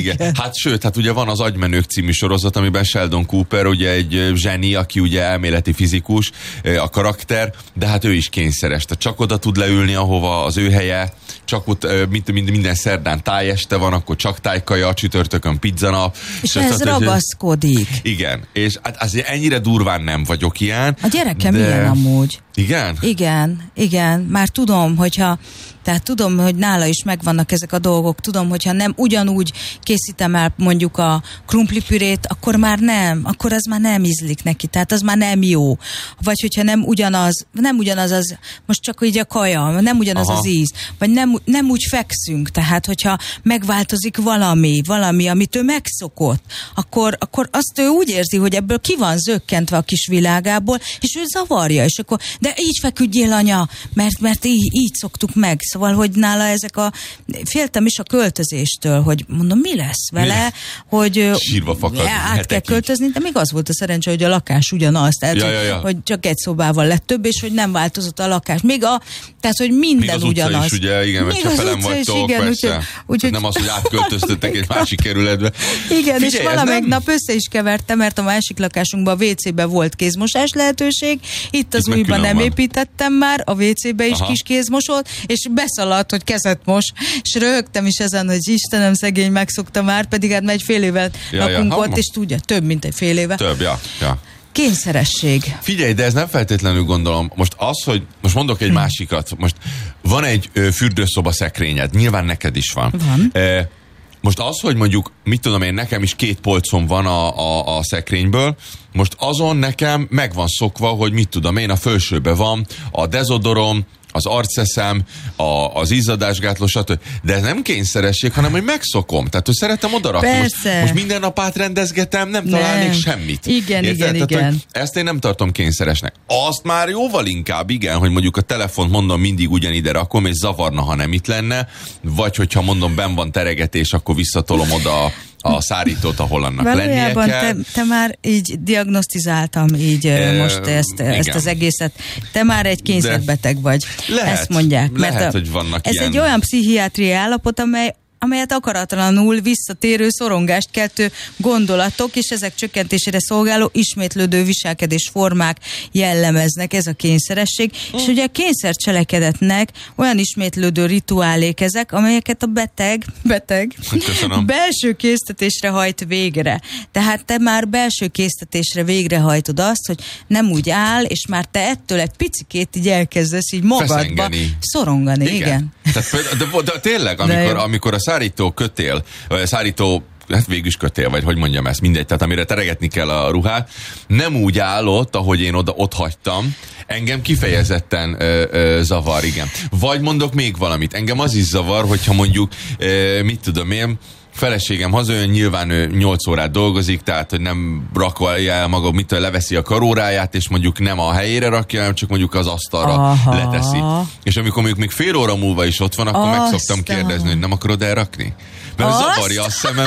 Igen. Hát sőt, hát ugye van az Agymenők című sorozat, amiben Sheldon Cooper ugye egy zseni, aki ugye elméleti fizikus, a karakter, de hát ő is kényszeres. Tehát csak oda tud leülni, ahova az ő helye, csak ott minden szerdán tájeste van, akkor csak tájkaja, csütörtökön pizzanap. És ez ragaszkodik. Igen, és hát azért ennyire durván nem vagyok ilyen. A gyerekem ilyen amúgy. Igen? Igen. Már tudom, hogy nála is megvannak ezek a dolgok. Tudom, hogyha nem ugyanúgy készítem el mondjuk a krumplipürét, akkor már nem. Akkor az már nem ízlik neki. Tehát az már nem jó. Vagy hogyha nem ugyanaz az, most csak így a kaja, nem ugyanaz az íz. Vagy nem úgy fekszünk. Tehát, hogyha megváltozik valami, amit ő megszokott, akkor azt ő úgy érzi, hogy ebből ki van zökkentve a kis világából, és ő zavarja. És akkor, de így feküdjél, anya, mert így szoktuk meg. Szóval, hogy nála féltem is a költözéstől, hogy mondom, mi lesz vele, hogy sírva fakad, át kell költözni, de még az volt a szerencse, hogy a lakás ugyanaz, tehát, hogy csak egy szobával lett több, és hogy nem változott a lakás. Tehát, hogy minden még az ugyanaz. Is, ugye, igen, mert Csepelen vagytok, persze. Úgyhogy nem az, hogy átköltöztetek egy másik kerületbe. Igen, figyelj, és valamelyik nap össze is kevertem, mert a másik lakásunkban a WC-be volt kézmosás lehetőség, itt az újban nem építettem már, a WC-be is kis kézmosót, és beszaladt, hogy kezet mos, és röhögtem is ezen, hogy Istenem, szegény megszokta már, pedig hát egy fél évet lakunk ott, és tudja, több, mint egy fél éve. Több, ja. Kényszeresség. Figyelj, de ez nem feltétlenül gondolom. Most most mondok egy másikat. Most van egy fürdőszoba szekrényed, nyilván neked is van. Most az, hogy mondjuk, mit tudom én, nekem is 2 polcom van a szekrényből, most azon nekem meg van szokva, hogy mit tudom én, a felsőbe van a dezodorom, az arceszem, az izzadásgátló, stb. De ez nem kényszeresség, hanem hogy megszokom. Tehát, hogy szeretem odarakni. Most minden nap átrendezgetem, nem találnék semmit. Igen. Ezt én nem tartom kényszeresnek. Azt már jóval inkább, igen, hogy mondjuk a telefont mondom mindig ugyanide rakom, és zavarna, ha nem itt lenne, vagy hogyha mondom benn van teregetés, akkor visszatolom oda a szárítót, ahol annak lennie kell. Te már így diagnosztizáltam így most ezt az egészet. Te már egy kényszerbeteg vagy. Ezt mondják. Hogy vannak ez ilyen... egy olyan pszichiátriai állapot, amelyet akaratlanul visszatérő, szorongást keltő gondolatok és ezek csökkentésére szolgáló ismétlődő viselkedésformák jellemeznek, ez a kényszeresség. És ugye a kényszercselekedetnek olyan ismétlődő rituálék ezek, amelyeket a beteg belső késztetésre hajt végre. Tehát te már belső késztetésre végrehajtod azt, hogy nem úgy áll, és már te ettől egy picikét így elkezdesz így magadba szorongani. Igen. De tényleg, amikor a szárító hát végül is kötél, vagy hogy mondjam ezt, mindegy, tehát amire teregetni kell a ruhát, nem úgy állott, ahogy én ott hagytam, engem kifejezetten zavar, igen. Vagy mondok még valamit, engem az is zavar, hogyha mondjuk, mit tudom én, feleségem hazajön, nyilván ő 8 órát dolgozik, tehát hogy nem rakolja el maga, leveszi a karóráját, és mondjuk nem a helyére rakja, hanem csak mondjuk az asztalra leteszi. És amikor még fél óra múlva is ott van, akkor meg szoktam kérdezni, hogy nem akarod elrakni? Mert zavarja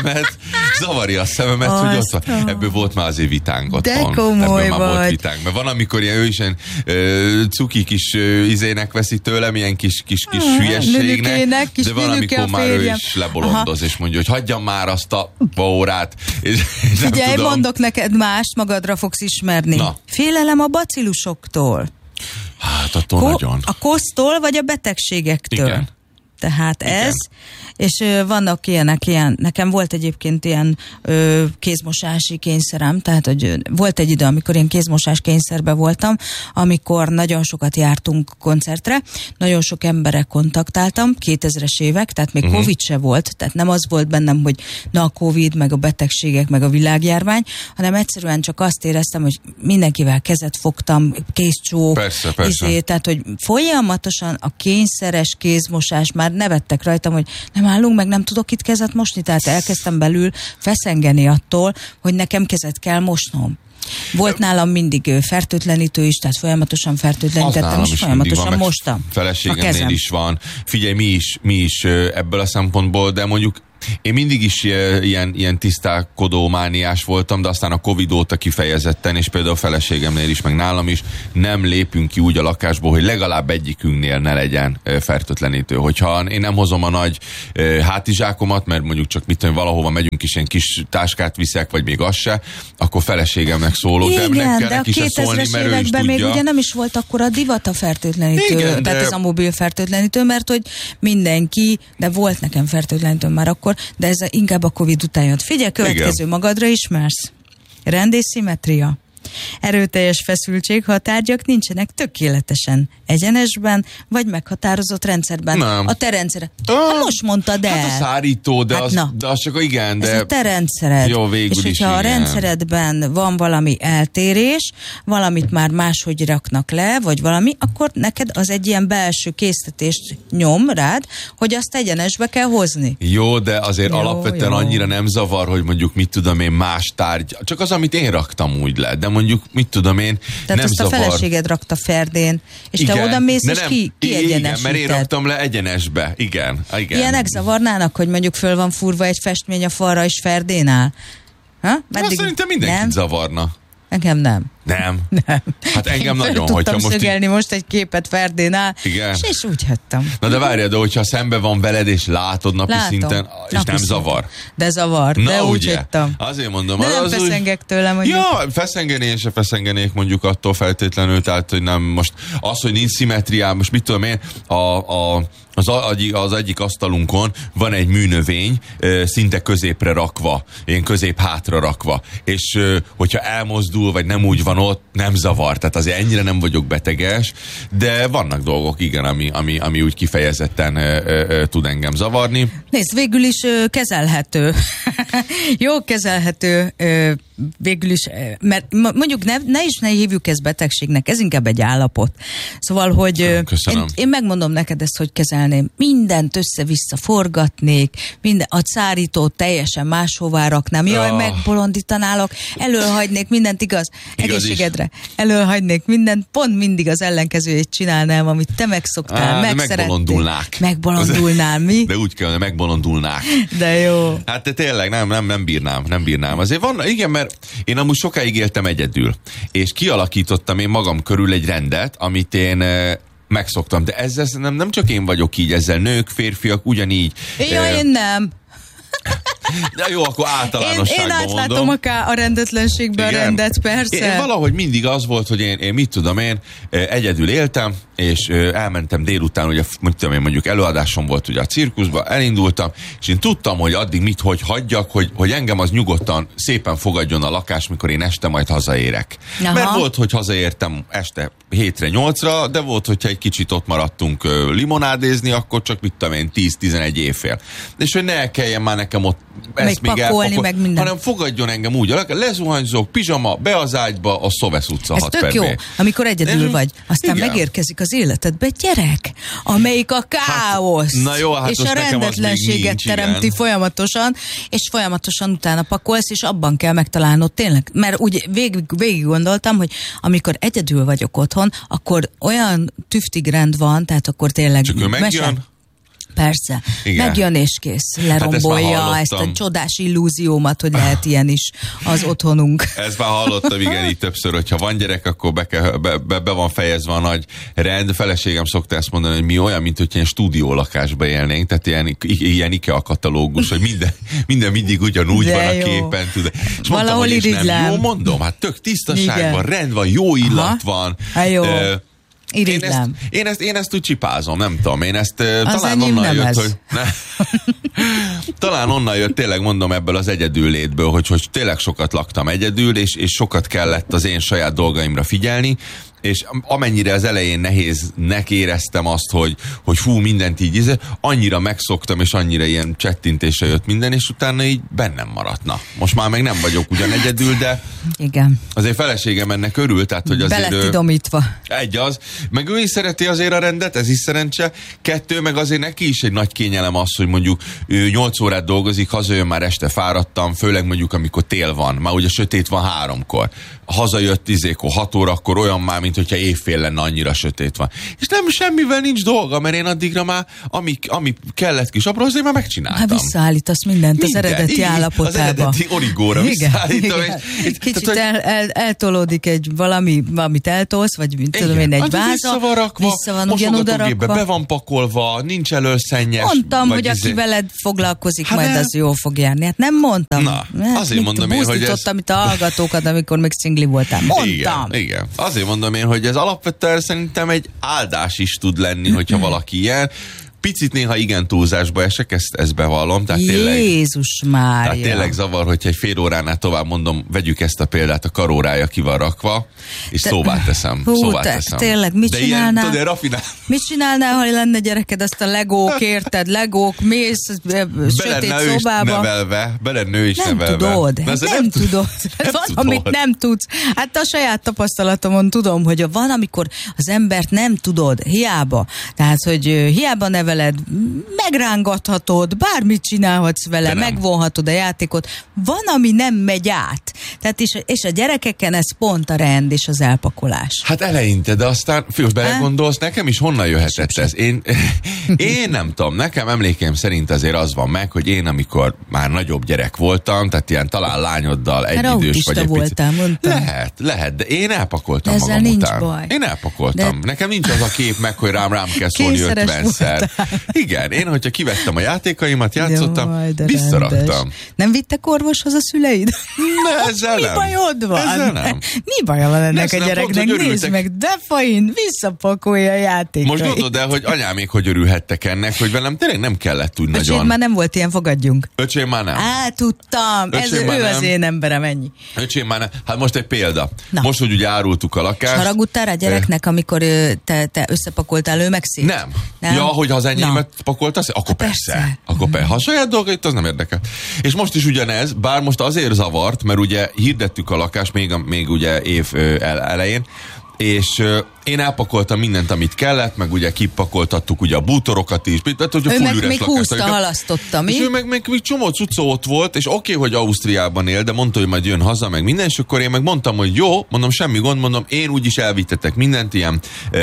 a szememet, hogy ott van. Ebből volt már azért vitánk otthon. De komoly ebből már vagy. volt vitánk. Mert van, amikor ő is ilyen cuki kis izének veszi tőlem, ilyen kis hülyeségnek, de van, amikor már ő is lebolondoz, és mondja, hogy hagyjam már azt a órát. Figyelj, mondok neked mást, magadra fogsz ismerni. Na. Félelem a bacillusoktól. Hát attól nagyon. A kosztól, vagy a betegségektől. Igen. Tehát ez, és vannak ilyenek, nekem volt egyébként ilyen kézmosási kényszerem, tehát hogy volt egy idő, amikor én kézmosás kényszerben voltam, amikor nagyon sokat jártunk koncertre, nagyon sok emberre kontaktáltam, 2000-es évek, tehát még Covid se volt, tehát nem az volt bennem, hogy na a Covid, meg a betegségek, meg a világjárvány, hanem egyszerűen csak azt éreztem, hogy mindenkivel kezet fogtam, kézcsók, persze. Tehát hogy folyamatosan a kényszeres kézmosás, már nevettek rajtam, hogy nem állunk meg, nem tudok itt kezet mosni, tehát elkezdtem belül feszengeni attól, hogy nekem kezet kell mosnom. Volt nálam mindig fertőtlenítő is, tehát folyamatosan fertőtlenítettem, és folyamatosan mostam. Feleségemnél is van. Figyelj, mi is ebből a szempontból, de mondjuk Én mindig is ilyen tisztálkodó mániás voltam, de aztán a Covid óta kifejezetten, és például a feleségemnél is, meg nálam is nem lépünk ki úgy a lakásból, hogy legalább egyikünknél ne legyen fertőtlenítő. Hogyha én nem hozom a nagy hátizsákomat, mert mondjuk csak valahova megyünk is, én kis táskát viszek, vagy még az se, akkor feleségemnek szólok. Igen, de a 2000-es években még ugye nem is volt akkor a divat a fertőtlenítő, igen, tehát ez a mobil fertőtlenítő, mert hogy mindenki, de volt nekem fertőtlenítő már akkor, de ez inkább a Covid után jött. Figyelj, következő, igen. Magadra ismersz. Rend és szimmetria. Erőteljes feszültség, ha a tárgyak nincsenek tökéletesen egyenesben, vagy meghatározott rendszerben. Nem. A te rendszered. Most mondtad el. Hát a szárító, de, hát az csak igen, de... Ez a te rendszered. Jó, végül és hogyha is, a rendszeredben van valami eltérés, valamit már máshogy raknak le, vagy valami, akkor neked az egy ilyen belső késztetést nyom rád, hogy azt egyenesbe kell hozni. Jó, de azért alapvetően annyira nem zavar, hogy mondjuk mit tudom én más tárgy, csak az, amit én raktam úgy le, de mondjuk mit tudom én, tehát nem azt zavar. A feleséged rakta ferdén, és igen, te oda mész, és kiegyenesíted. Igen, mert én raktam le egyenesbe. Igen. Ilyenek zavarnának, hogy mondjuk föl van fúrva egy festmény a falra, és ferdén áll? Azt szerintem mindenkit zavarna. Nekem nem. Nem? Hát engem nagyon, hogyha most... Tudtam szögelni most egy képet ferdén áll, és úgy hagytam. Na de várjál, de hogyha szembe van veled, és látod napi szinten, és nem zavar. De zavar, na, de úgy ugye? hagytam. Azért mondom. De nem feszengek tőlem, mondjuk. Ja, feszengenék mondjuk attól feltétlenül, tehát, hogy nem most az, hogy nincs szimmetriám, most mit tudom én, az egyik asztalunkon van egy műnövény, szinte középre rakva, én közép hátra rakva, és hogyha elmozdul, vagy nem úgy van ott, nem zavar, tehát azért ennyire nem vagyok beteges, de vannak dolgok, igen, ami úgy kifejezetten tud engem zavarni. Nézd, végül is kezelhető. Jó kezelhető, végül is, mert mondjuk ne hívjuk ezt betegségnek, ez inkább egy állapot. Szóval, hogy én megmondom neked ezt, hogy kezelném. Mindent össze-vissza forgatnék, a szárítót teljesen máshová raknám. Jaj, megbolondítanálok, elölhagynék mindent, igaz? Egészségedre. Elölhagynék mindent, pont mindig az ellenkezőjét csinálnám, amit te megszoktál, megszerettél. Megbolondulnál, mi? De úgy kellene, megbolondulnák. De jó. Hát te tényleg nem bírnám. Azért van, igen, mert én amúgy sokáig éltem egyedül, és kialakítottam én magam körül egy rendet, amit én megszoktam, de ezzel nem csak én vagyok így, ezzel nők, férfiak ugyanígy. Ja, én nem. De jó, akkor általánosságban mondom. Én átlátom a rendetlenségben a rendet, persze. Én valahogy mindig az volt, hogy én mit tudom én, egyedül éltem, és elmentem délután, ugye mondjuk előadásom volt ugye a cirkuszba, elindultam, és én tudtam, hogy addig hogy hagyjak, hogy engem az nyugodtan szépen fogadjon a lakás, mikor én este majd hazaérek. Aha. Mert volt, hogy hazaértem este 7-re, 8-ra, de volt, hogyha egy kicsit ott maradtunk limonádézni, akkor csak mit tudom én, 10-11 éjfél. És hogy ne kelljen már nekem ott ezt még pakolni, hanem fogadjon engem úgy, lezuhanyzok, pizsama, be az ágyba, a Szovesz utca 6 per jó, amikor egyedül vagy. Aztán igen. Megérkezik az életedbe egy gyerek, amelyik a káosz, hát, jó, hát és a rendetlenséget teremti igen. folyamatosan, és folyamatosan utána pakolsz, és abban kell megtalálnod tényleg. Mert úgy végig gondoltam, hogy amikor egyedül vagyok otthon, akkor olyan tüftig rend van, tehát akkor tényleg... Csak ő megjön? Persze. Igen. Megjön és kész. Lerombolja ezt a csodás illúziómat, hogy lehet ilyen is az otthonunk. Ezt már hallottam, igen, így többször, hogyha van gyerek, akkor be van fejezve a nagy rend. A feleségem szokta ezt mondani, hogy mi olyan, mint hogy ilyen stúdiólakásba élnénk, tehát ilyen IKEA katalógus, hogy minden mindig ugyanúgy de van jó. A képen. És valahol irigylem. Jó, mondom, hát tök tisztaságban, rend van, jó illat van. Jó. Én ezt úgy csipázom, nem tudom. Én ezt talán onnan jött, hogy... talán onnan jött, tényleg mondom, ebből az egyedül létből, hogy tényleg sokat laktam egyedül, és sokat kellett az én saját dolgaimra figyelni, és amennyire az elején nehéznek éreztem azt, hogy fú, mindent így, annyira megszoktam, és annyira ilyen csettintése jött minden, és utána így bennem maradt. Na, most már meg nem vagyok ugyan egyedül, de igen. Azért feleségem ennek örül, tehát hogy azért... Beletidomítva. Egy az, meg ő is szereti azért a rendet, ez is szerencse. 2, meg azért neki is egy nagy kényelem az, hogy mondjuk 8 órát dolgozik, hazajön már este fáradtam, főleg mondjuk amikor tél van, már ugye sötét van 3-kor. Hazajött 6 órakor olyan már, mint hogyha évfél lenne, annyira sötét van. És nem semmivel nincs dolga, mert én addigra már, ami kellett kis apró, azért már megcsináltam. Hát visszaállítasz mindent az eredeti állapotába. Az eredeti origóra visszaállítom. Kicsit eltolódik egy valamit eltolsz, vagy tudom én, egy váza, vissza van ugyanoda rakva. Be van pakolva, nincs előszennyes. Mondtam, hogy aki veled foglalkozik, majd az jól fog járni. Hát nem mondtam. Na, azért mondom én, hogy ez... itt a hallgatókat, amikor még szingli voltál. Mondtam. Igen. Azért mondom én, hogy ez alapvetően szerintem egy áldás is tud lenni, hogyha valaki ilyen. Picit néha igen túlzásba esek, ezt bevallom. Tehát Jézus Mária. Tehát tényleg zavar, hogyha egy fél óránál tovább mondom, vegyük ezt a példát, a karórája ki van rakva, és szóvá teszem. Tényleg, mit csinálnál? Mit csinálnál, ha lenne gyereked, azt a legók, mész sötét szobába? Be lenne ő is nevelve. Nem tudod. Van, amit nem tudsz. Hát a saját tapasztalatomon tudom, hogy van, amikor az embert nem tudod, hiába. Tehát, hogy hiába neveled, megrángathatod, bármit csinálhatsz vele, megvonhatod a játékot. Van, ami nem megy át. Tehát és a gyerekeken ez pont a rend és az elpakolás. Hát eleinte, de aztán fiús, belegondolsz, nekem is honnan jöhetett ez? Én nem tudom, nekem emlékeim szerint azért az van meg, hogy én, amikor már nagyobb gyerek voltam, tehát ilyen talán lányoddal egyidős vagy egy voltál, mondtam. Lehet, de én elpakoltam ezzel magam nincs után. Baj. Én elpakoltam. De... Nekem nincs az a kép meg, hogy rám kell szólni 50-szer. Igen, én, hogyha kivettem a játékaimat, játszottam, visszaraktam. Nem vittek orvoshoz a szüleid? Ezzel Mi bajod van? Ezzel nem. Mi baja van ennek a gyereknek? Nézd meg, de fain, visszapakolja a játékait. Most gondolod el, hogy anyámék hogy örülhettek ennek, hogy velem tényleg nem kellett úgy nagyon. Öcsém már nem volt ilyen, fogadjunk. Öcsém már nem. Tudtam. Ő az én emberem, ennyi. Öcsém már nem. Hát most egy példa. Na. Most, hogy ugye árultuk a lakást. Haragudtál a gyereknek, amikor te összepakoltál, ő meg szét? Nem. Ja, hogy ha az enyémet pakoltasz, akkor persze. Akkor persze. Ha a saját dolgait, az nem érdekel. És most is ugyanez, bár most azért zavart, mert ugye hirdettük a lakást még ugye év elején, és én elpakoltam mindent, amit kellett, meg ugye kipakoltattuk ugye a bútorokat is. Tehát, hogy ő meg még húzta, halasztotta, mi? És ő meg csomó cucca ott volt, és oké, hogy Ausztriában él, de mondta, hogy majd jön haza, meg minden, és akkor én meg mondtam, hogy jó, mondom, semmi gond, mondom, én úgyis elvittetek mindent, ilyen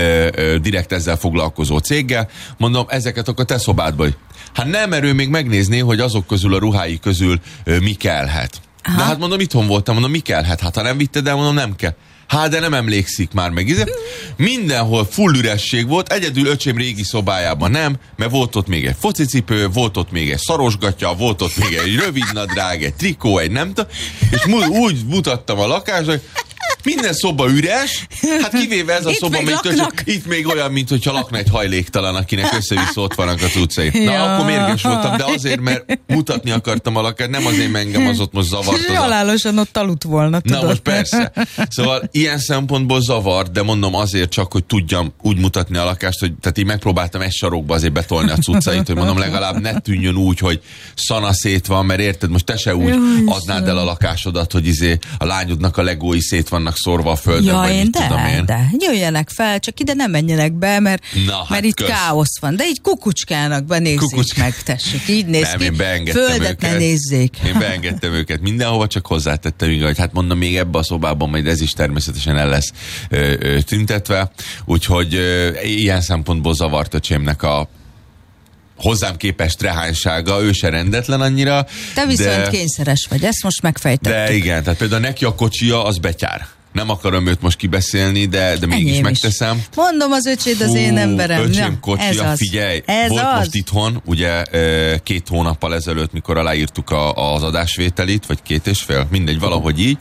direkt ezzel foglalkozó céggel, mondom, ezeket akkor te szobádba. Hát nem, mert ő még megnézné, hogy azok közül a ruhái közül mi kellhet. Aha. De hát mondom, itthon voltam, mondom, mi kellhet? Hát ha nem vitted el, mondom, nem kell. Hát de nem emlékszik már meg. Mindenhol full üresség volt, egyedül öcsém régi szobájában nem, mert volt ott még egy focicipő, volt ott még egy szarosgatya, volt ott még egy rövidnadrág, egy trikó, egy nem tudom, és úgy mutattam a lakást, hogy minden szoba üres, hát kivéve ez a szoba, itt még olyan, mint hogyha lakna egy hajléktalan, akinek össze-vissza ott vannak a cuccai. Na, akkor mérges voltam, de azért, mert mutatni akartam a lakást, nem azért, mert engem az ott most zavart. És halálosan ott aludt volna, tudod. Na most persze. Szóval ilyen szempontból zavart, de mondom azért csak, hogy tudjam úgy mutatni a lakást, hogy tehát így megpróbáltam egy sarokba azért betolni a cuccait, hogy mondom legalább ne tűnjön úgy, hogy szanaszét van, mert érted, most te se úgy adnád el a lakásodat, hogy a lányodnak a legói szét vannak szórva a földön, vagy mit tudom én. De jöjjenek fel, csak ide nem menjenek be, mert itt káosz van. De így kukucskának benézzék meg, tessék, így néz ki. Földet ne nézzék. Én beengedtem őket mindenhova, csak hozzátettem, hogy hát mondom, még ebbe a szobában majd ez is természetesen el lesz tüntetve. Úgyhogy ilyen szempontból zavart öcsémnek a hozzám képest rehánysága, ő se rendetlen annyira. Te viszont kényszeres vagy, ezt most megfejtettük. De igen, tehát például neki a kocsia, az betyár. Nem akarom őt most kibeszélni, de mégis megteszem. Mondom, az öcséd az én emberem. Öcsém kocsia, figyelj, volt most itthon, ugye 2 hónappal ezelőtt, mikor aláírtuk az adásvételit, vagy 2,5, mindegy, valahogy így.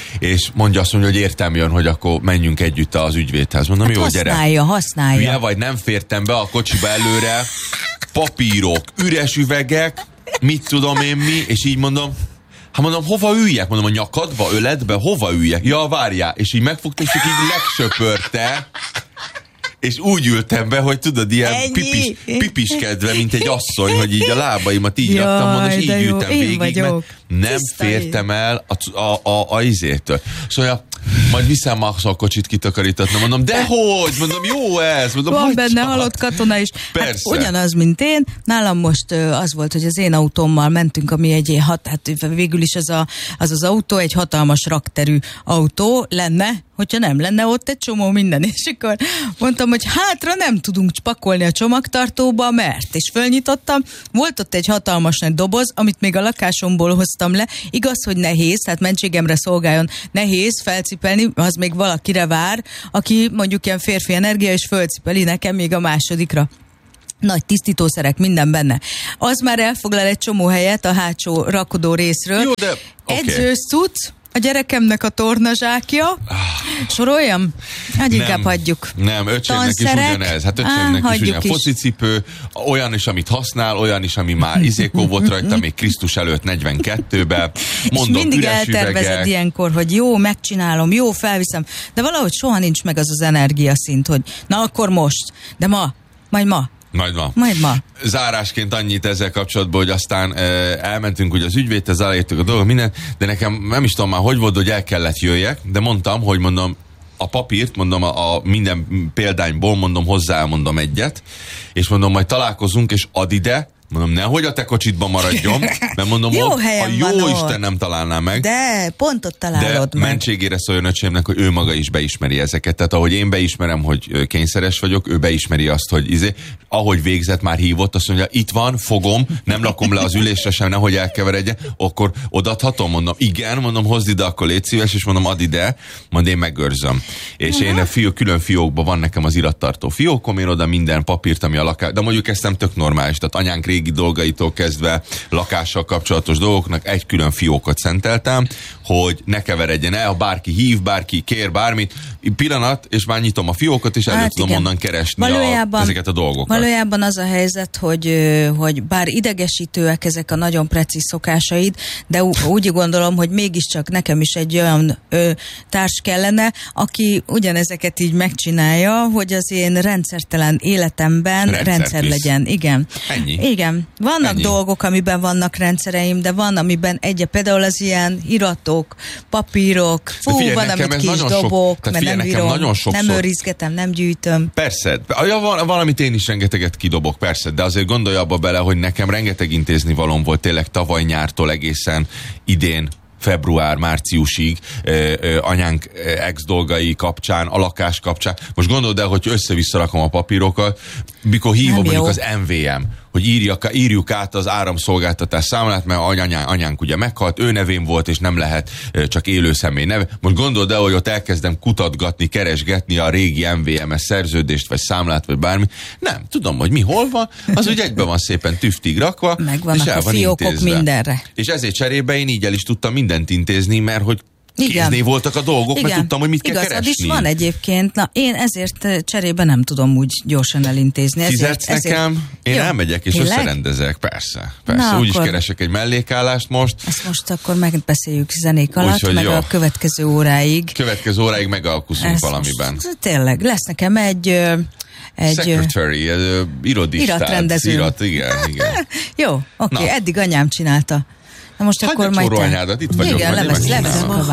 És mondja, hogy értem jön, hogy akkor menjünk együtt az ügyvédhez. Mondom, hát jó, gyere. Használja. Hülye vagy, nem fértem be a kocsiba előre, papírok, üres üvegek, mit tudom én mi, és így mondom, hát mondom, hova üljek? Mondom, a nyakadba, öletbe, hova üljek? Ja, várjál. És így megfogta, és így legsöpörte, és úgy ültem be, hogy tudod, ilyen pipiskedve, mint egy asszony, hogy így a lábaimat így raktam, mondom, és így ültem végig, mert nem fértem el a izétől. Szóval majd viszem a kocsit kitakarítatni, mondom, de hogy? Mondom, jó ez. Mondom, van benne halott katona is. Persze. Hát ugyanaz, mint én. Nálam most az volt, hogy az én autómmal mentünk, ami hát végül is az autó egy hatalmas rakterű autó lenne, hogyha nem lenne ott egy csomó minden. És akkor mondtam, hogy hátra nem tudunk pakolni a csomagtartóba, mert. És fölnyitottam, volt ott egy hatalmas nagy doboz, amit még a lakásomból hoztam le. Igaz, hogy nehéz, tehát mentségemre szolgáljon, nehéz felcipelni, az még valakire vár, aki mondjuk ilyen férfi energia, és fölcipeli nekem még a másodikra. Nagy tisztítószerek, minden benne. Az már elfoglal egy csomó helyet a hátsó rakodó részről. Jó, de Edzőszuc, a gyerekemnek a tornazsákja. Soroljam? Hát inkább hagyjuk. Nem, öcsémnek is ugyanez. Hát öcsémnek is ugyanez. Focicipő, olyan is, amit használ, olyan is, ami már izékó volt rajta, még Krisztus előtt 42-ben. Mondom, és mindig eltervezed ilyenkor, hogy jó, megcsinálom, jó, felviszem. De valahogy soha nincs meg az energiaszint, hogy na akkor most, de majd ma. Majd ma. Zárásként annyit ezzel kapcsolatban, hogy aztán elmentünk ugye az ügyvédhez, elértük a dolgot, minden, de nekem nem is tudom már, hogy volt, hogy el kellett jöjjek, de mondtam, hogy mondom, a papírt, mondom, a minden példányból, mondom, hozzámondom egyet, és mondom, majd találkozunk, és add ide, mondom, nehogy a te kocsitban maradjon, mert mondom, jó ott, ha jó Isten nem találná meg. De pont ott találod meg. De mentségére szóljon öcsémnek, hogy ő maga is beismeri ezeket. Tehát ahogy én beismerem, hogy kényszeres vagyok, ő beismeri azt, hogy ahogy végzett, már hívott, azt mondja, itt van, fogom, nem lakom le az ülésre sem, nehogy elkeveredjen, akkor odaadhatom, mondom, igen, mondom, hozd ide, akkor légy szíves, és mondom, add ide, majd én megőrzöm. És én külön fiókban van nekem az irattartó fiókom, én oda minden papírt, ami a lakás, de mondjuk ezt nem tök normális, tehát anyánk régi dolgaitól kezdve lakással kapcsolatos dolgoknak egy külön fiókot szenteltem, hogy ne keveredjen el, ha bárki hív, bárki kér bármit, pillanat, és már nyitom a fiókot, és elő tudom onnan keresni ezeket a dolgokat. Valójában az a helyzet, hogy bár idegesítőek ezek a nagyon precíz szokásaid, de úgy gondolom, hogy mégiscsak nekem is egy olyan társ kellene, aki ugyanezeket így megcsinálja, hogy az én rendszertelen életemben rendszer legyen. Igen. Ennyi. Igen. Vannak dolgok, amiben vannak rendszereim, de van, amiben például az ilyen iratok, papírok, van, amit ki is dobok, mert nem bírom, nem őrizgetem, nem gyűjtöm. Persze, valamit én is rengeteget kidobok, persze, de azért gondolj abba bele, hogy nekem rengeteg intézni valóm volt tényleg tavaly nyártól egészen idén február-márciusig anyánk ex dolgai kapcsán, a lakás kapcsán. Most gondold el, hogy össze-vissza rakom a papírokat, mikor hívom mondjuk az MVM, hogy írjuk át az áramszolgáltatás számlát, mert anyánk ugye meghalt, ő nevén volt, és nem lehet csak élő személy neve. Most gondold el, hogy ott elkezdem kutatgatni, keresgetni a régi MVM-es szerződést, vagy számlát, vagy bármi. Nem, tudom, hogy mi hol van, az úgy egyben van szépen tüftig rakva, megvannak és el van a fiókok intézve. Mindenre. És ezért cserébe én így el is tudtam mindent intézni, mert hogy kéznél voltak a dolgok, mert tudtam, hogy mit kell keresni. Igazad is van egyébként. Na, én ezért cserébe nem tudom úgy gyorsan elintézni. Fizetsz nekem? Én elmegyek és összerendezek. Persze. Úgy is keresek egy mellékállást most. Ezt most akkor megbeszéljük zenék alatt, meg a következő óráig. Következő óráig megalkuszunk valamiben. Tényleg, lesz nekem egy secretary, irodistát. Iratrendező. Igen. Jó, oké, eddig anyám csinálta. Na most hagyd akkor majd anyádat, itt vagyok. Igen, levezek a